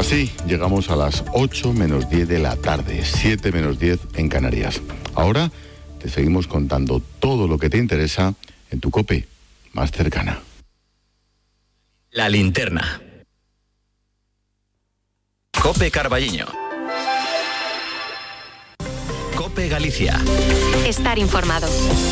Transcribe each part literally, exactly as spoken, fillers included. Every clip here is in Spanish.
Así llegamos a las ocho menos diez de la tarde, siete menos diez en Canarias. Ahora te seguimos contando todo lo que te interesa en tu COPE más cercana. La linterna. COPE Carballiño. COPE Galicia. Estar informado.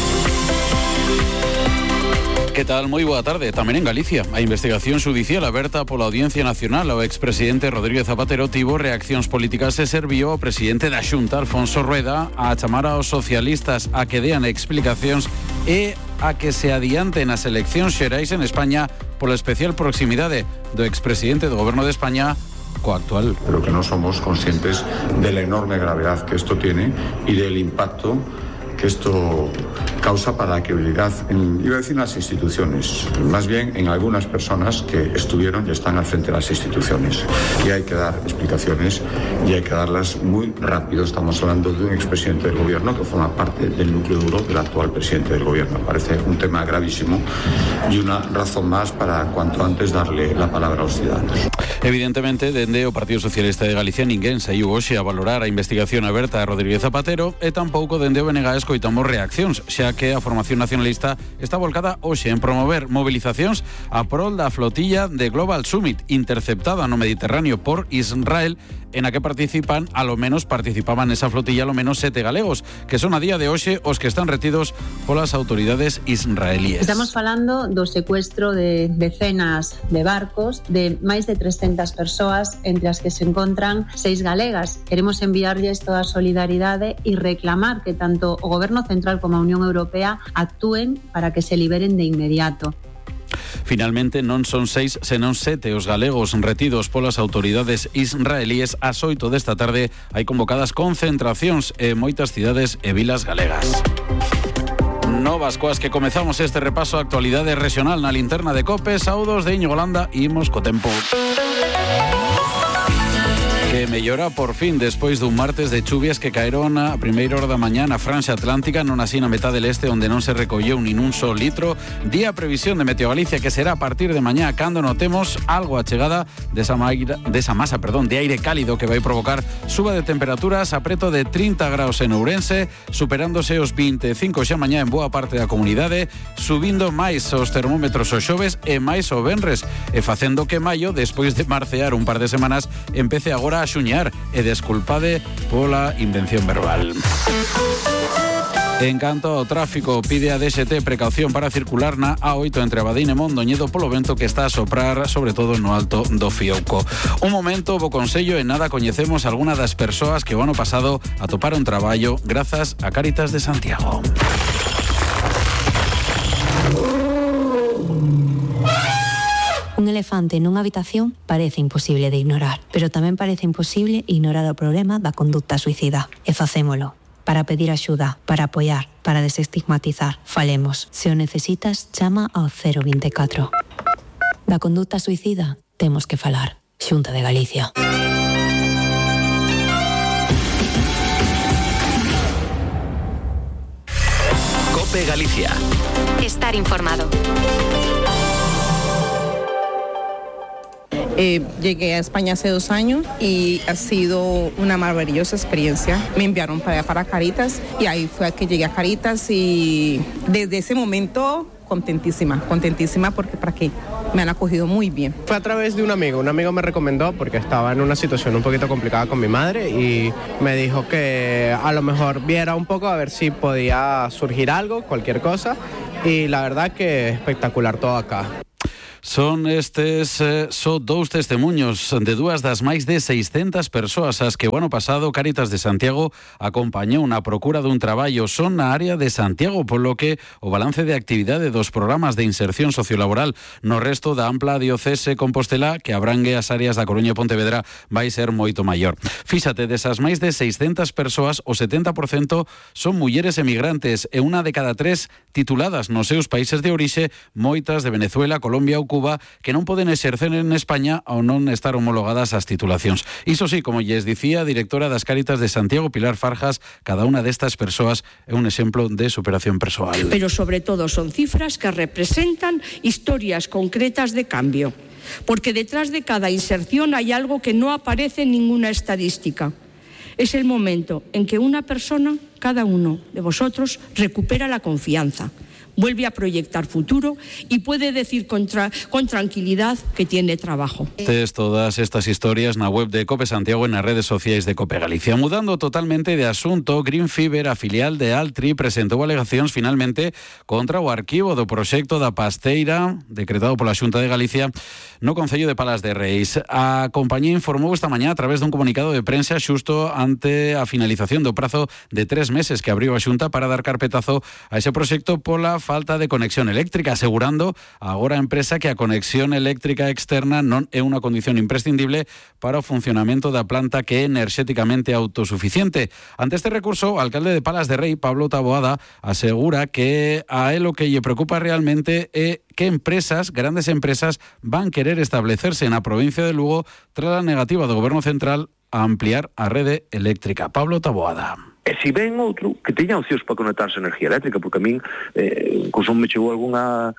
Que tal? Moi boa tarde. Tamén en Galicia, a investigación xudicial aberta pola Audiencia Nacional ao expresidente Rodríguez Zapatero tivo reaccións políticas e serviu ao presidente da Xunta, Alfonso Rueda, a chamar aos socialistas a que dean explicacións e a que se adianten as eleccións xerais en España pola especial proximidade do expresidente do Goberno de España co actual. Pero que no somos conscientes de la enorme gravedad que esto tiene y del impacto que esto causa para la credibilidad, en, iba a decir en las instituciones, más bien en algunas personas que estuvieron y están al frente de las instituciones. Y hay que dar explicaciones y hay que darlas muy rápido. Estamos hablando de un expresidente del gobierno que forma parte del núcleo duro del actual presidente del gobierno. Parece un tema gravísimo y una razón más para cuanto antes darle la palabra a los ciudadanos. Evidentemente, dende o Partido Socialista de Galicia ninguén saiu hoxe a valorar a investigación aberta a Rodríguez Zapatero e tampouco dende o B N G escoitamos reaccións, xa que a formación nacionalista está volcada hoxe en promover movilizacións a prol da flotilla de Global Summit interceptada no Mediterráneo por Israel, en a que participan, a lo menos participaban nesa flotilla a lo menos sete galegos, que son a día de hoxe os que están retidos polas autoridades israelíes. Estamos falando do secuestro de decenas de barcos de máis de trescentas persoas, entre as que se encontran seis galegas. Queremos enviarlles toda a solidaridade e reclamar que tanto o Goberno Central como a Unión Europea actúen para que se liberen de inmediato. Finalmente non son seis, senón sete os galegos retidos polas autoridades israelíes. Ás oito desta tarde hai convocadas concentracións en moitas cidades e vilas galegas. Novas coas que comezamos este repaso a actualidade regional na linterna de COPE. Saudos de Íñigo Landa, imos co tempo. Que mellora por fin despois dun martes de chuvias que caeron a primeira hora da mañá na franxa atlántica, non así na metade leste onde non se recolleu nin un só litro. Día previsión de Meteo Galicia que será a partir de mañá cando notemos algo a chegada desa, maira, desa masa perdón, de aire cálido que vai provocar suba de temperaturas a preto de trinta graus en Ourense, superándose os vinte e cinco xa mañá en boa parte da comunidade, subindo máis os termómetros os xoves e máis o venres, e facendo que maio, despois de marcear un par de semanas, empece agora a xuñar, e desculpade pola invención verbal. En canto ao tráfico, pide a D X T precaución para circular na A oito entre Abadín e Mondoñedo polo vento que está a soprar, sobre todo no alto do Fiouco. Un momento, bo consello, en nada coñecemos algunha das persoas que o ano pasado atoparon traballo grazas a Cáritas de Santiago. Un elefante nunha habitación parece imposible de ignorar, pero tamén parece imposible ignorar o problema da conducta suicida. E facémolo. Para pedir axuda, para apoiar, para desestigmatizar. Falemos. Se o necesitas, chama ao cero vinte e catro. Da conducta suicida temos que falar. Xunta de Galicia. COPE Galicia. Estar informado. Eh, llegué a España hace dos años y ha sido una maravillosa experiencia. Me enviaron para allá, para Cáritas, y ahí fue que llegué a Cáritas, y desde ese momento contentísima, contentísima porque para qué, me han acogido muy bien. Fue a través de un amigo, un amigo me recomendó porque estaba en una situación un poquito complicada con mi madre y me dijo que a lo mejor viera un poco a ver si podía surgir algo, cualquier cosa, y la verdad que espectacular todo acá. Son estes eh, só dous testemunhos de dúas das máis de seiscentas persoas as que o ano pasado Cáritas de Santiago acompañou na procura dun traballo. Son na área de Santiago, polo que o balance de actividade dos programas de inserción sociolaboral no resto da ampla diocese Compostela, que abrangue as áreas da Coruña e Pontevedra, vai ser moito maior. Fíxate, desas máis de seiscentas persoas, o setenta por cento son mulleres emigrantes e unha de cada tres tituladas nos seus países de orixe, moitas de Venezuela, Colombia ou Cuba que non poden exercer en España ao non estar homologadas as titulacións. Iso sí, como lles dicía a directora das Cáritas de Santiago, Pilar Farjas, cada unha destas persoas é un exemplo de superación persoal. Pero sobre todo son cifras que representan historias concretas de cambio, porque detrás de cada inserción hay algo que no aparece en ninguna estadística. Es el momento en que una persona, cada uno de vosotros, recupera la confianza, vuelve a proyectar futuro y puede decir con, tra- con tranquilidad que tiene trabajo. Tes todas estas historias na web de Cope Santiago e nas redes sociais de Cope Galicia. Mudando totalmente de asunto, Green Fiber, a filial de Altri, presentou alegacións finalmente contra o arquivo do proxecto da Pasteira, decretado pola Xunta de Galicia no Concello de Palas de Reis. A compañía informou esta mañá a través dun comunicado de prensa xusto ante a finalización do prazo de tres meses que abriu a Xunta para dar carpetazo a ese proxecto pola falta de conexión eléctrica, asegurando agora a empresa que a conexión eléctrica externa non é unha condición imprescindible para o funcionamento da planta que é enerxéticamente autosuficiente. Ante este recurso, o alcalde de Palas de Rei, Pablo Taboada, asegura que a él o que lle preocupa realmente é que empresas, grandes empresas, van querer establecerse na provincia de Lugo tras a negativa do Goberno Central a ampliar a rede eléctrica. Pablo Taboada. E se ven outro que teña opcións para conectarse a energía eléctrica, porque a min eh, incluso me chegou algunha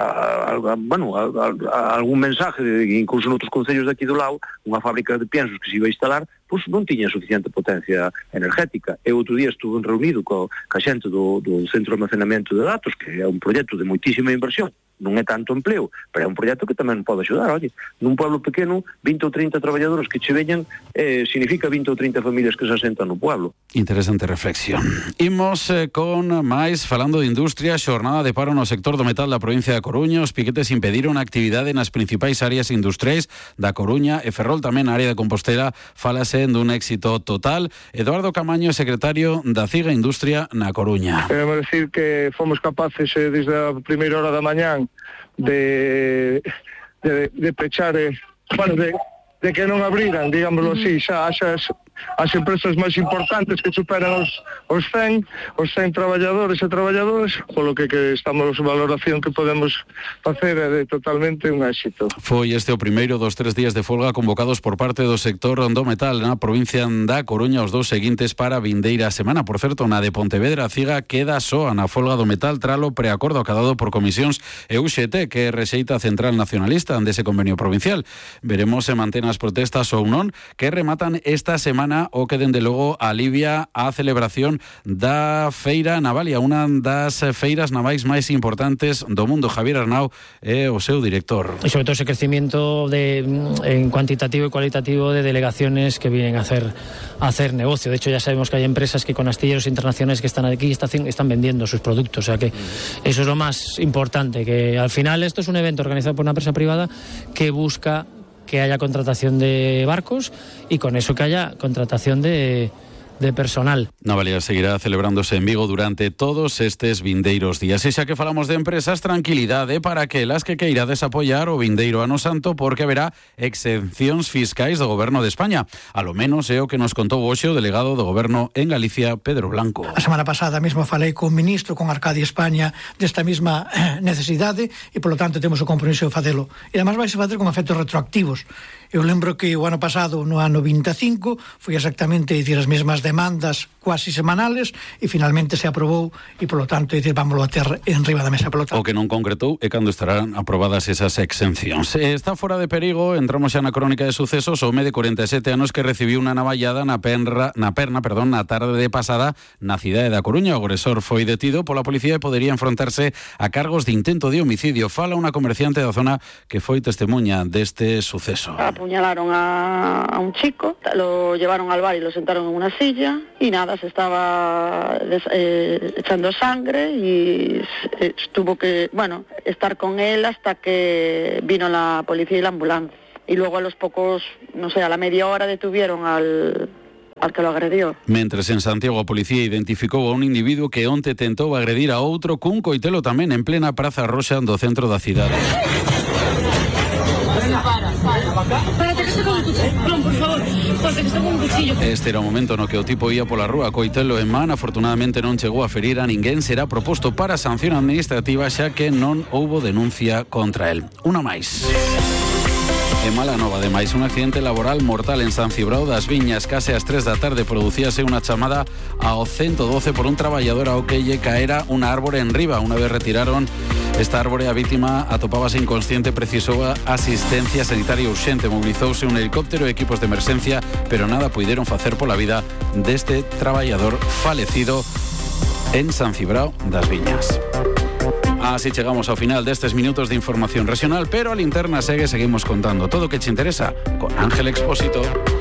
a, a, bueno, a, a, a, algún mensaje de, incluso noutros concellos de aquí do lado, unha fábrica de piensos que se iba a instalar, pois non tiña suficiente potencia energética. Eu outro día estuve reunido co, ca xente do, do Centro de Almacenamento de Datos, que é un proxecto de moitísima inversión, non é tanto empleo, pero é un proxecto que tamén pode axudar. Oye, nun pueblo pequeno, vinte ou trinta traballadores que che veñan, eh, significa vinte ou trinta familias que se asentan no pueblo. Interesante reflexión. Imos eh, con máis, falando de industria, xornada de paro no sector do metal da provincia da Coruña. Os piquetes impediron a actividade nas principais áreas industriais da Coruña e Ferrol, tamén na área de Compostela, falase dun éxito total. Eduardo Camaño, secretario da CIGA Industria na Coruña. Queremos decir que fomos capaces eh, desde a primeira hora da mañán de, de, de pechar, eh, bueno, de, de que non abriran, digámoslo así, xa as, as empresas máis importantes que superan os, os cen, os cen traballadores e traballadoras, polo que, que estamos valoración que podemos facer é de totalmente un éxito. Foi este o primeiro dos tres días de folga convocados por parte do sector do metal na provincia da Coruña, os dous seguintes para vindeira semana. Por certo, na de Pontevedra, a CIGA queda soa na folga do metal tralo preacordo acadado por comisións e U X T, que rexeita a Central Nacionalista dese convenio provincial. Veremos se mantén as protestas ou non, que rematan esta semana o que dende logo alivia a celebración da Feira Navalia, unha das feiras navais máis importantes do mundo. Javier Arnau é o seu director. Y sobre todo ese crecimiento de, en cuantitativo y cualitativo de delegaciones que vienen a hacer, a hacer negocio. De hecho, ya sabemos que hay empresas que con astilleros internacionales que están aquí están, están vendiendo sus productos. O sea que eso es lo más importante, que al final esto es un evento organizado por una empresa privada que busca que haya contratación de barcos y con eso que haya contratación de, de personal. Navalia seguirá celebrándose en Vigo durante todos estes vindeiros días. E xa que falamos de empresas, tranquilidade para que las que queirades apoiar o vindeiro ano santo, porque haberá exencións fiscais do Goberno de España. A lo menos é o que nos contou hoxe o delegado do Goberno en Galicia, Pedro Blanco. A semana pasada mesmo falei con o ministro, con Arcadia España, desta mesma necesidade e, polo tanto, temos o compromiso de facelo. E, además, vai se facer con efectos retroactivos. Eu lembro que o ano pasado, no ano vinte e cinco, foi exactamente dicir, as mesmas demandas quasi semanales e finalmente se aprobou e, polo tanto, dicir, vámoslo a ter en riba da mesa. Polo tanto. O que non concretou é cando estarán aprobadas esas exencións. Está fora de perigo, entramos xa na crónica de sucesos, o home de corenta e sete anos que recibiu unha navallada na perna, na perna, perdón, na tarde de pasada na cidade da Coruña. O agresor foi detido pola policía e podería enfrontarse a cargos de intento de homicidio. Fala unha comerciante da zona que foi testemunha deste suceso. Apuñalaron a, a un chico, lo llevaron al bar y lo sentaron en una silla y nada, se estaba des, eh, echando sangre y eh, tuvo que, bueno, estar con él hasta que vino la policía y la ambulancia. Y luego a los pocos, no sé, a la media hora detuvieron al... al que lo agredió. Mentres en Santiago a policía identificou a un individuo que onte tentou agredir a outro cun coitelo tamén en plena Praza Roxa do centro da cidade. Para, para. Espérate que está con un cuchillo. Non, por favor. José, que está con un cuchillo. Este era o momento no que o tipo ia pola rúa coitelo en man. Afortunadamente non chegou a ferir a ninguén. Será proposto para sanción administrativa xa que non houbo denuncia contra el. Unha máis. E mala nova, ademais, un accidente laboral mortal en San Cibrao das Viñas. Case ás tres da tarde producíase unha chamada ao ciento doce por un traballador ao que lle caera unha árbore en riba. Unha vez retiraron esta árbore, a vítima atopábase inconsciente, precisou asistencia sanitaria urxente. Mobilizouse un helicóptero e equipos de emerxencia, pero nada puideron facer pola vida deste traballador falecido en San Cibrao das Viñas. Así chegamos ao final destes minutos de información regional, pero a linterna segue, seguimos contando todo o que te interesa con Ángel Expósito.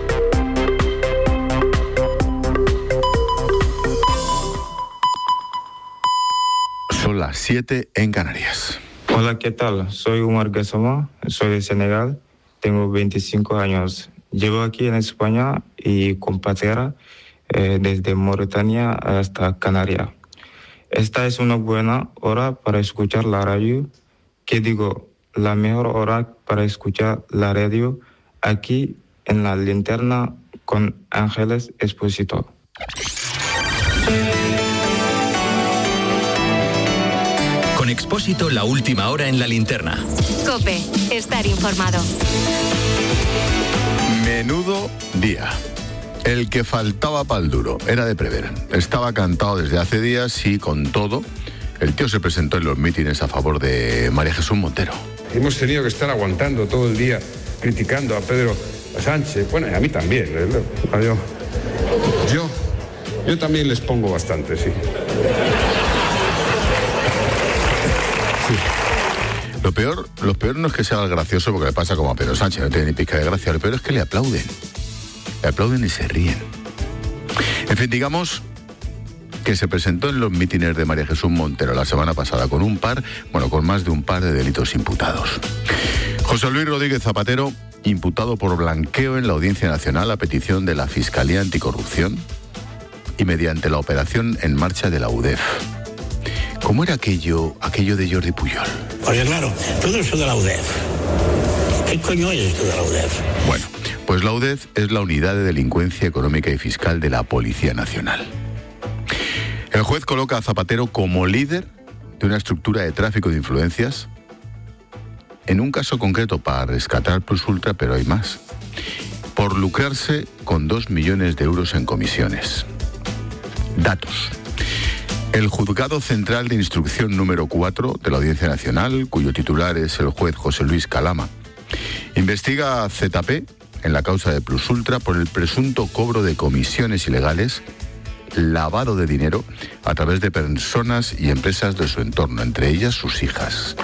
Son las siete en Canarias. Hola, ¿qué tal? Soy Umar Gassama, soy de Senegal, tengo veinticinco años. Llevo aquí en España y con patera eh, desde Mauritania hasta Canarias. Esta es una buena hora para escuchar la radio, que digo, la mejor hora para escuchar la radio aquí en la linterna con Ángeles Expósito. Con Expósito, la última hora en la linterna. COPE, estar informado. Menudo día. El que faltaba pa'l duro, era de prever. Estaba cantado desde hace días y con todo, el tío se presentó en los mítines a favor de María Jesús Montero. Hemos tenido que estar aguantando todo el día criticando a Pedro Sánchez. Bueno, y a mí también. ¿eh? Yo, yo, yo también les pongo bastante, sí. Sí. Lo peor, lo peor no es que sea gracioso porque le pasa como a Pedro Sánchez, no tiene ni pizca de gracia. Lo peor es que le aplauden. Le aplauden y se ríen. En fin, digamos que se presentó en los mítines de María Jesús Montero la semana pasada con un par, bueno, con más de un par de delitos imputados. José Luis Rodríguez Zapatero, imputado por blanqueo en la Audiencia Nacional a petición de la Fiscalía Anticorrupción y mediante la operación en marcha de la U D E F. ¿Cómo era aquello, aquello de Jordi Pujol? Oye, claro, todo eso de la U D E F. ¿Qué coño es esto de la U D E F? Bueno, pues la U D E F es la Unidad de Delincuencia Económica y Fiscal de la Policía Nacional. El juez coloca a Zapatero como líder de una estructura de tráfico de influencias en un caso concreto para rescatar Plus Ultra, pero hay más, por lucrarse con dos millones de euros en comisiones. Datos. El Juzgado Central de Instrucción número cuatro de la Audiencia Nacional, cuyo titular es el juez José Luis Calama, investiga a Z P en la causa de Plus Ultra por el presunto cobro de comisiones ilegales, lavado de dinero a través de personas y empresas de su entorno, entre ellas sus hijas.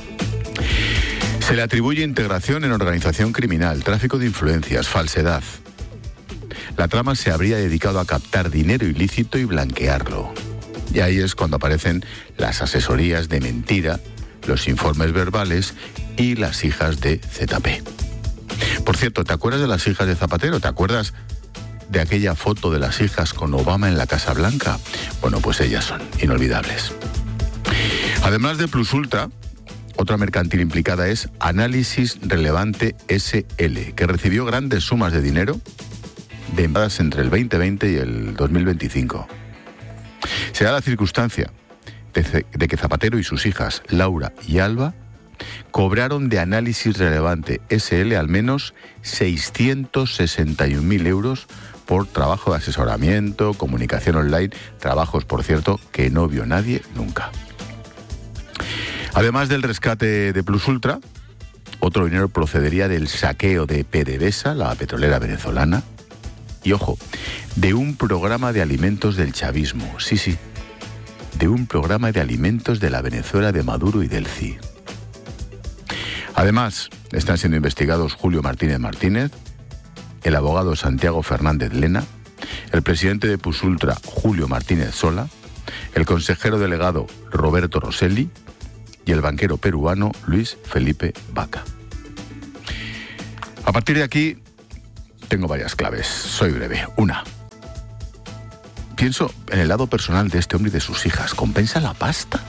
Se le atribuye integración en organización criminal, tráfico de influencias, falsedad. La trama se habría dedicado a captar dinero ilícito y blanquearlo. Y ahí es cuando aparecen las asesorías de mentira, los informes verbales y las hijas de Z P. Por cierto, ¿te acuerdas de las hijas de Zapatero? ¿Te acuerdas de aquella foto de las hijas con Obama en la Casa Blanca? Bueno, pues ellas son inolvidables. Además de Plus Ultra, otra mercantil implicada es Análisis Relevante S L, que recibió grandes sumas de dinero de empresas entre el veinte veinte y el dos mil veinticinco. Se da la circunstancia de, de que Zapatero y sus hijas, Laura y Alba, cobraron de Análisis Relevante S L al menos seiscientos sesenta y un mil euros por trabajo de asesoramiento, comunicación online, trabajos, por cierto, que no vio nadie nunca. Además del rescate de Plus Ultra, otro dinero procedería del saqueo de PDVSA, la petrolera venezolana, y ojo, de un programa de alimentos del chavismo, sí, sí, de un programa de alimentos de la Venezuela de Maduro y del C I. Además, están siendo investigados Julio Martínez Martínez, el abogado Santiago Fernández Lena, el presidente de Plus Ultra, Julio Martínez Sola, el consejero delegado Roberto Rosselli y el banquero peruano Luis Felipe Vaca. A partir de aquí, tengo varias claves. Soy breve. Una. Pienso en el lado personal de este hombre y de sus hijas. ¿Compensa la pasta?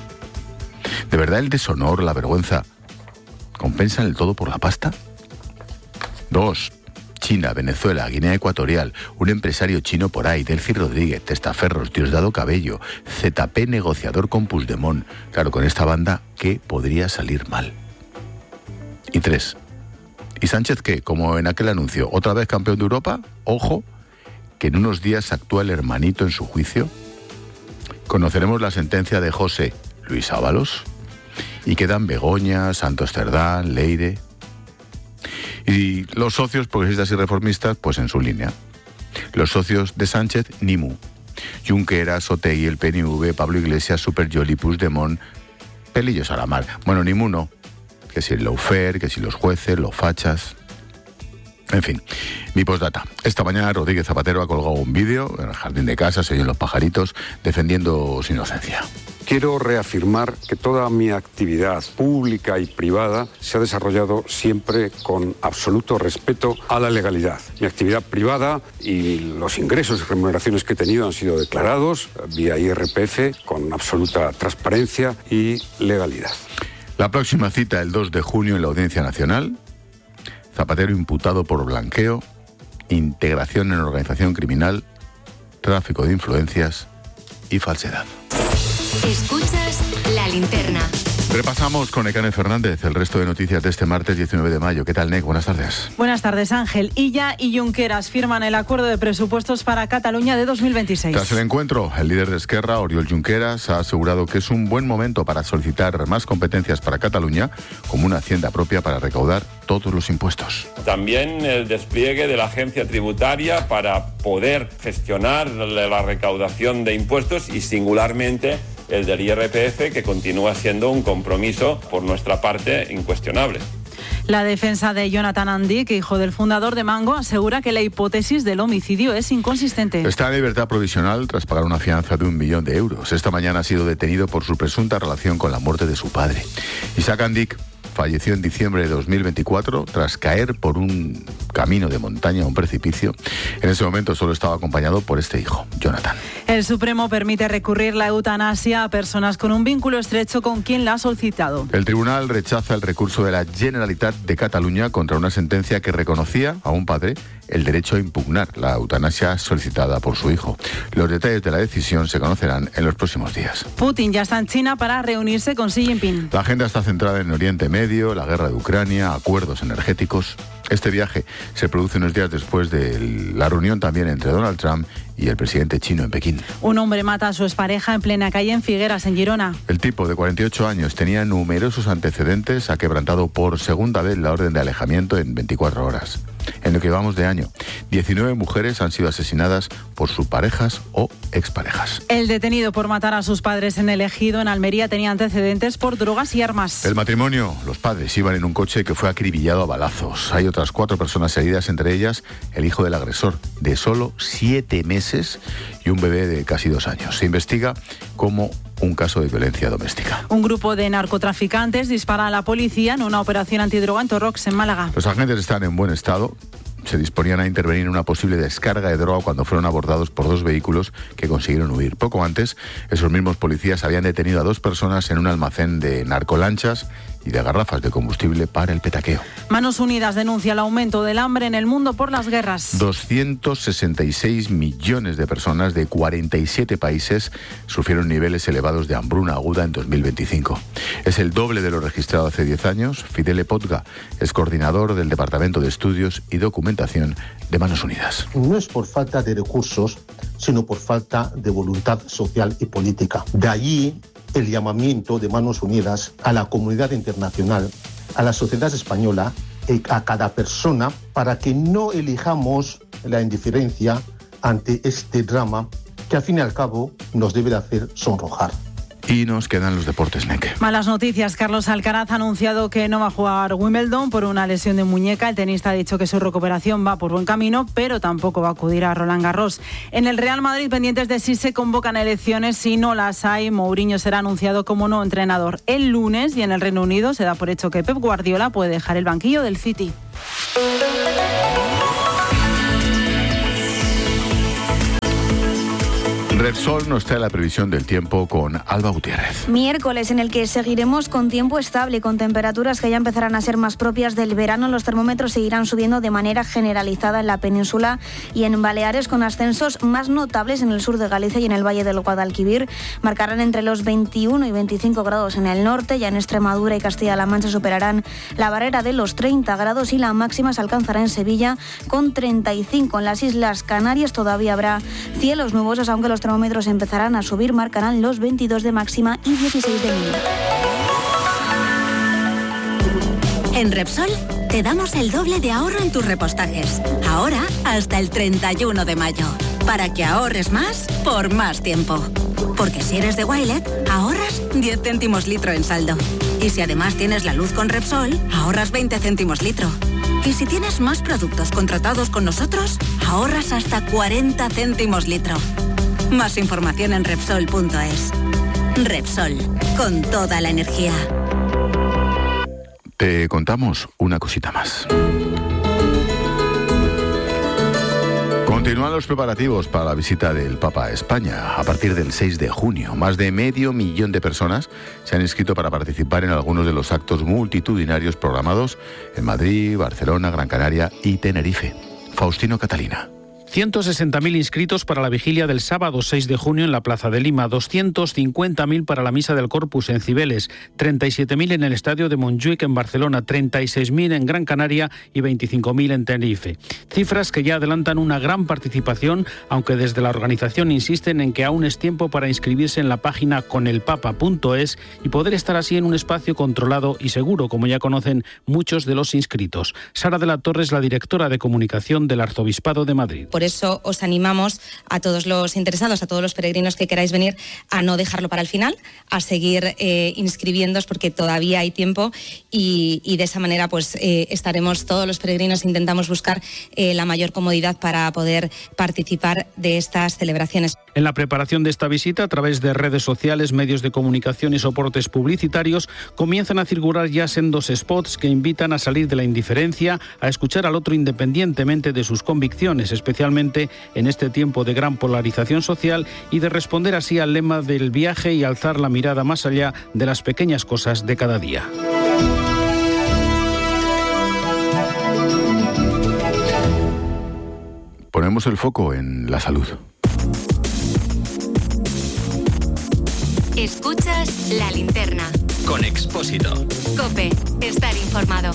¿De verdad el deshonor, la vergüenza, compensan el todo por la pasta? Dos, China, Venezuela, Guinea Ecuatorial, un empresario chino por ahí, Delcy Rodríguez, Testaferros, Diosdado Cabello, Z P negociador con Puigdemont. Claro, con esta banda, ¿qué podría salir mal? Y tres, ¿y Sánchez qué? Como en aquel anuncio, ¿otra vez campeón de Europa? Ojo, que en unos días actúa el hermanito en su juicio. Conoceremos la sentencia de José Luis Ábalos y quedan Begoña, Santos Cerdán, Leire. Y los socios progresistas y reformistas, pues en su línea. Los socios de Sánchez, ni mu. Junqueras, Otegi, el P N V, Pablo Iglesias, Super Yoli, Puigdemont, pelillos a la mar. Bueno, ni mu no. Que si el lawfare, que si los jueces, los fachas. En fin, mi postdata. Esta mañana Rodríguez Zapatero ha colgado un vídeo en el jardín de casa, se oyen los pajaritos, defendiendo su inocencia. Quiero reafirmar que toda mi actividad pública y privada se ha desarrollado siempre con absoluto respeto a la legalidad. Mi actividad privada y los ingresos y remuneraciones que he tenido han sido declarados vía I R P F con absoluta transparencia y legalidad. La próxima cita el dos de junio en la Audiencia Nacional. Zapatero imputado por blanqueo, integración en organización criminal, tráfico de influencias y falsedad. Escuchas La Linterna. Repasamos con Nekane Fernández el resto de noticias de este martes diecinueve de mayo. ¿Qué tal, Nek? Buenas tardes. Buenas tardes, Ángel. Illa y Junqueras firman el acuerdo de presupuestos para Cataluña de dos mil veintiséis. Tras el encuentro, el líder de Esquerra, Oriol Junqueras, ha asegurado que es un buen momento para solicitar más competencias para Cataluña, como una hacienda propia para recaudar todos los impuestos. También el despliegue de la agencia tributaria para poder gestionar la recaudación de impuestos y singularmente el del I R P F, que continúa siendo un compromiso por nuestra parte incuestionable. La defensa de Jonathan Andic, hijo del fundador de Mango, asegura que la hipótesis del homicidio es inconsistente. Está en libertad provisional tras pagar una fianza de un millón de euros. Esta mañana ha sido detenido por su presunta relación con la muerte de su padre. Isaac Andic falleció en diciembre de dos mil veinticuatro tras caer por un camino de montaña a un precipicio. En ese momento solo estaba acompañado por este hijo, Jonathan. El Supremo permite recurrir la eutanasia a personas con un vínculo estrecho con quien la ha solicitado. El tribunal rechaza el recurso de la Generalitat de Cataluña contra una sentencia que reconocía a un padre el derecho a impugnar la eutanasia solicitada por su hijo. Los detalles de la decisión se conocerán en los próximos días. Putin ya está en China para reunirse con Xi Jinping. La agenda está centrada en Oriente Medio, la guerra de Ucrania, acuerdos energéticos. Este viaje se produce unos días después de la reunión también entre Donald Trump y el presidente chino en Pekín. Un hombre mata a su expareja en plena calle en Figueras, en Girona. El tipo, de cuarenta y ocho años, tenía numerosos antecedentes, ha quebrantado por segunda vez la orden de alejamiento en veinticuatro horas. En lo que vamos de año, diecinueve mujeres han sido asesinadas por sus parejas o exparejas. El detenido por matar a sus padres en el Ejido, en Almería, tenía antecedentes por drogas y armas. El matrimonio, los padres iban en un coche que fue acribillado a balazos. Hay otras cuatro personas heridas, entre ellas el hijo del agresor, de solo siete meses, y un bebé de casi dos años. Se investiga como un caso de violencia doméstica. Un grupo de narcotraficantes dispara a la policía en una operación antidroga en Torrox, en Málaga. Los agentes están en buen estado. Se disponían a intervenir en una posible descarga de droga cuando fueron abordados por dos vehículos que consiguieron huir. Poco antes, esos mismos policías habían detenido a dos personas en un almacén de narcolanchas y de garrafas de combustible para el petaqueo. Manos Unidas denuncia el aumento del hambre en el mundo por las guerras. doscientos sesenta y seis millones de personas de cuarenta y siete países sufrieron niveles elevados de hambruna aguda en dos mil veinticinco. Es el doble de lo registrado hace diez años. Fidel Potga es coordinador del Departamento de Estudios y Documentación de Manos Unidas. No es por falta de recursos, sino por falta de voluntad social y política. De allí el llamamiento de Manos Unidas a la comunidad internacional, a la sociedad española y a cada persona para que no elijamos la indiferencia ante este drama que al fin y al cabo nos debe de hacer sonrojar. Y nos quedan los deportes, Neke. Malas noticias. Carlos Alcaraz ha anunciado que no va a jugar Wimbledon por una lesión de muñeca. El tenista ha dicho que su recuperación va por buen camino, pero tampoco va a acudir a Roland Garros. En el Real Madrid, pendientes de si se convocan elecciones. Si no las hay, Mourinho será anunciado como nuevo entrenador el lunes, y en el Reino Unido se da por hecho que Pep Guardiola puede dejar el banquillo del City. Repsol Repsol nos trae la previsión del tiempo con Alba Gutiérrez. Miércoles en el que seguiremos con tiempo estable, con temperaturas que ya empezarán a ser más propias del verano. Los termómetros seguirán subiendo de manera generalizada en la península y en Baleares, con ascensos más notables en el sur de Galicia y en el valle del Guadalquivir. Marcarán entre los veintiuno y veinticinco grados en el norte. Ya en Extremadura y Castilla-La Mancha superarán la barrera de los treinta grados y la máxima se alcanzará en Sevilla con treinta y cinco. En las Islas Canarias todavía habrá cielos nubosos, aunque los termómetros empezarán a subir, marcarán los veintidós de máxima y dieciséis de mínima. En Repsol te damos el doble de ahorro en tus repostajes. Ahora hasta el treinta y uno de mayo. Para que ahorres más por más tiempo. Porque si eres de Wilet, ahorras diez céntimos litro en saldo. Y si además tienes la luz con Repsol, ahorras veinte céntimos litro. Y si tienes más productos contratados con nosotros, ahorras hasta cuarenta céntimos litro. Más información en Repsol punto es. Repsol, con toda la energía. Te contamos una cosita más. Continúan los preparativos para la visita del Papa a España a partir del seis de junio. Más de medio millón de personas se han inscrito para participar en algunos de los actos multitudinarios programados en Madrid, Barcelona, Gran Canaria y Tenerife. Faustino Catalina. ciento sesenta mil inscritos para la vigilia del sábado seis de junio en la Plaza de Lima, doscientos cincuenta mil para la Misa del Corpus en Cibeles, treinta y siete mil en el Estadio de Montjuic en Barcelona, treinta y seis mil en Gran Canaria y veinticinco mil en Tenerife. Cifras que ya adelantan una gran participación, aunque desde la organización insisten en que aún es tiempo para inscribirse en la página conelpapa punto es y poder estar así en un espacio controlado y seguro, como ya conocen muchos de los inscritos. Sara de la Torre es la directora de comunicación del Arzobispado de Madrid. Por eso os animamos a todos los interesados, a todos los peregrinos que queráis venir, a no dejarlo para el final, a seguir eh, inscribiéndoos porque todavía hay tiempo y, y de esa manera pues eh, estaremos todos los peregrinos, intentamos buscar eh, la mayor comodidad para poder participar de estas celebraciones. En la preparación de esta visita, a través de redes sociales, medios de comunicación y soportes publicitarios, comienzan a circular ya sendos spots que invitan a salir de la indiferencia, a escuchar al otro independientemente de sus convicciones, especialmente en este tiempo de gran polarización social, y de responder así al lema del viaje y alzar la mirada más allá de las pequeñas cosas de cada día. Ponemos el foco en la salud. Escuchas La Linterna. Con Expósito. COPE. Estar informado.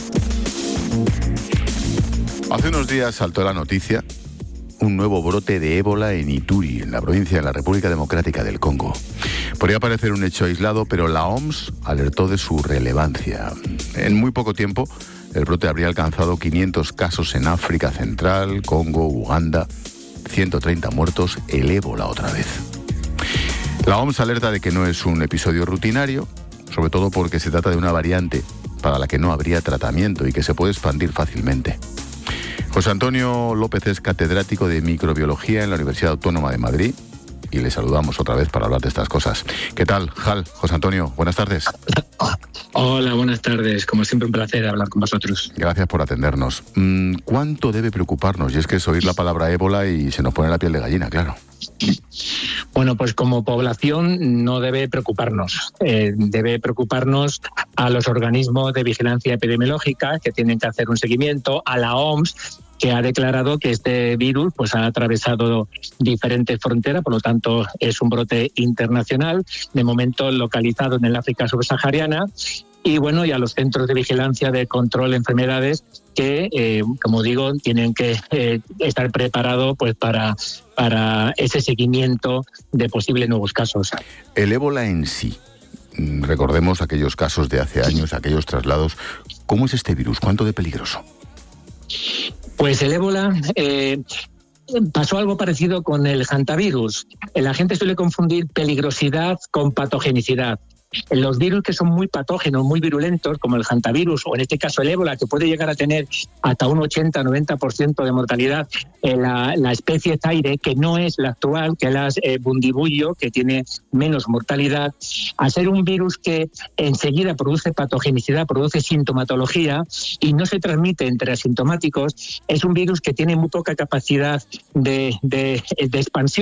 Hace unos días saltó la noticia un nuevo brote de ébola en Ituri, en la provincia de la República Democrática del Congo. Podría parecer un hecho aislado, pero la O M S alertó de su relevancia. En muy poco tiempo, el brote habría alcanzado quinientos casos en África Central, Congo, Uganda, ciento treinta muertos, el ébola otra vez. La O M S alerta de que no es un episodio rutinario, sobre todo porque se trata de una variante para la que no habría tratamiento y que se puede expandir fácilmente. José Antonio López es catedrático de microbiología en la Universidad Autónoma de Madrid y le saludamos otra vez para hablar de estas cosas. ¿Qué tal, Jal? José Antonio, buenas tardes. Hola, buenas tardes. Como siempre, un placer hablar con vosotros. Gracias por atendernos. ¿Cuánto debe preocuparnos? Y es que es oír la palabra ébola y se nos pone la piel de gallina, claro. Bueno, pues como población no debe preocuparnos. Eh, debe preocuparnos a los organismos de vigilancia epidemiológica que tienen que hacer un seguimiento, a la O M S, que ha declarado que este virus pues ha atravesado diferentes fronteras, por lo tanto es un brote internacional, de momento localizado en el África subsahariana. Y bueno, y a los centros de vigilancia de control de enfermedades que, eh, como digo, tienen que eh, estar preparados pues para, para ese seguimiento de posibles nuevos casos. El ébola en sí, recordemos aquellos casos de hace años, aquellos traslados. ¿Cómo es este virus? ¿Cuánto de peligroso? Pues el ébola... Eh, Pasó algo parecido con el hantavirus. La gente suele confundir peligrosidad con patogenicidad. Los virus que son muy patógenos, muy virulentos, como el hantavirus o en este caso el ébola, que puede llegar a tener hasta un ochenta a noventa por ciento de mortalidad, eh, la, la especie Zaire, que no es la actual, que es la eh, Bundibugyo, que tiene menos mortalidad, al ser un virus que enseguida produce patogenicidad, produce sintomatología y no se transmite entre asintomáticos, es un virus que tiene muy poca capacidad de, de, de expansión.